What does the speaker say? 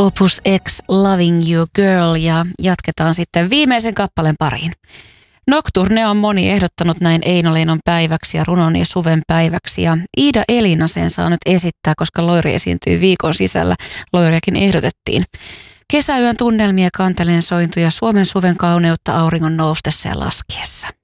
Opus X Loving You Girl ja jatketaan sitten viimeisen kappaleen pariin. Nocturne on moni ehdottanut näin Eino Leinon päiväksi ja Runon ja Suven päiväksi ja Iida Elina sen saa nyt esittää, koska Loiri esiintyy viikon sisällä. Loiriakin ehdotettiin. Kesäyön tunnelmia, kanteleen sointuja, Suomen suven kauneutta auringon noustessa ja laskiessa.